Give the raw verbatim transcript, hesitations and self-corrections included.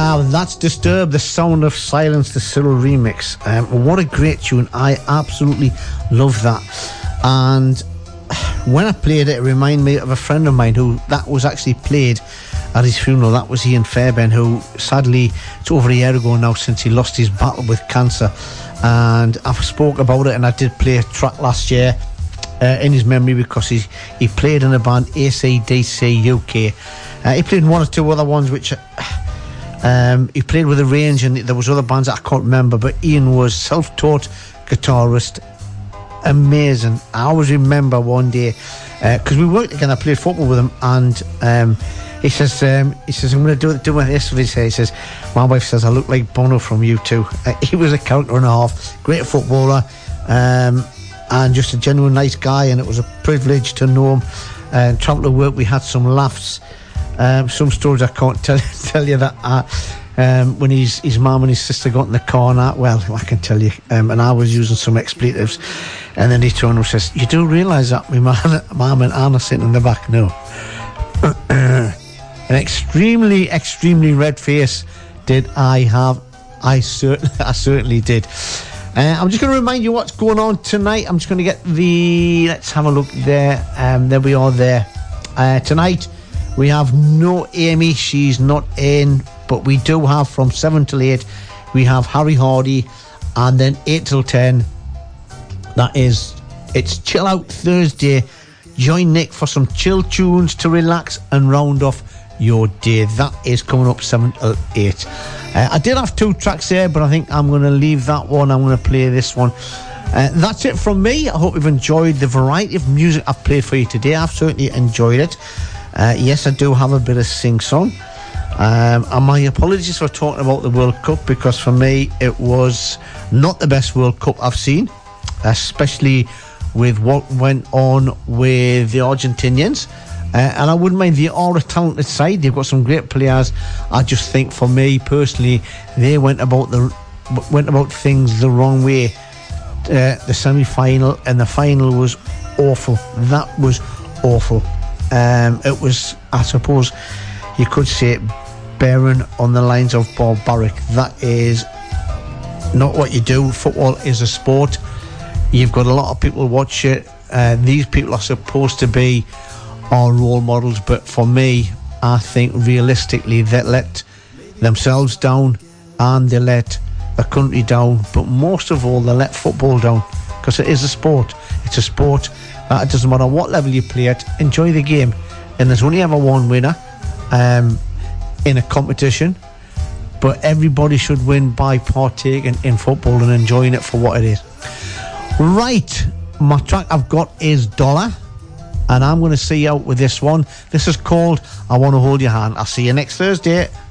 Now that's Disturbed, The Sound of Silence, the Cyril remix. Um, what a great tune. I absolutely love that. And when I played it, it reminded me of a friend of mine who that was actually played at his funeral. That was Ian Fairbairn, who sadly, it's over a year ago now since he lost his battle with cancer. And I've spoke about it, and I did play a track last year uh, in his memory, because he, he played in a band, A C D C U K. Uh, he played in one or two other ones which um, he played with a range, and there was other bands that I can't remember, but Ian was self-taught guitarist, amazing. I always remember one day because uh, we worked together, I played football with him, and um, he says um, he says I'm going to do do this with his hair. He says my wife says I look like Bono from U two. Uh, he was a character and a half, great footballer, um, and just a genuine nice guy, and it was a privilege to know him and travel to work. We had some laughs, um, some stories I can't tell tell you that uh, um, when his his mum and his sister got in the car and that, well, I can tell you, um, and I was using some expletives, and then he turned and says, you do realise that my mum and Anna sitting in the back? No. An extremely, extremely red face did I have. I, cer- I certainly did. Uh, I'm just going to remind you what's going on tonight. I'm just going to get the... Let's have a look there. Um, there we are there. Uh, tonight, we have no Amy. She's not in. But we do have from seven till eight, we have Harry Hardy. And then eight till ten, that is... It's Chill Out Thursday. Join Nick for some chill tunes to relax and round off your day. That is coming up seven till eight. Uh, I did have two tracks there, but I think I'm going to leave that one. I'm going to play this one. Uh, that's it from me. I hope you've enjoyed the variety of music I've played for you today. I've certainly enjoyed it. Uh, yes, I do have a bit of sing-song. Um, and my apologies for talking about the World Cup, because for me it was not the best World Cup I've seen, especially with what went on with the Argentinians. Uh, and I wouldn't mind, they are a talented side. They've got some great players. I just think, for me personally, they went about the went about things the wrong way. Uh, the semi-final and the final was awful. That was awful. Um, it was, I suppose, you could say, bearing on the lines of barbaric. That is not what you do. Football is a sport. You've got a lot of people watch it. Uh, these people are supposed to be our role models, but for me, I think realistically they let themselves down and they let the country down, but most of all they let football down, because it is a sport. It's a sport that it doesn't matter what level you play at, enjoy the game, and there's only ever one winner um, in a competition, but everybody should win by partaking in football and enjoying it for what it is. Right, my track I've got is Dollar, and I'm going to see you out with this one. This is called I Want to Hold Your Hand. I'll see you next Thursday.